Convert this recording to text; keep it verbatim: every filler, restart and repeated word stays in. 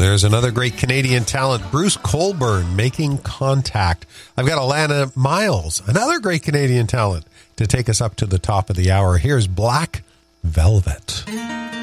There's another great Canadian talent, Bruce Colburn, making contact. I've got Alana Miles, another great Canadian talent, to take us up to the top of the hour. Here's Black Velvet.